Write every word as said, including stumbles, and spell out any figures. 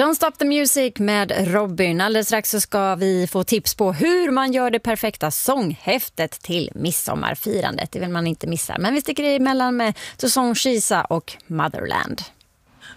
Don't Stop the Music med Robin. Alldeles strax så ska vi få tips på hur man gör det perfekta sånghäftet till midsommarfirandet. Det vill man inte missa. Men vi sticker emellan med Toussaint Kisa och Motherland.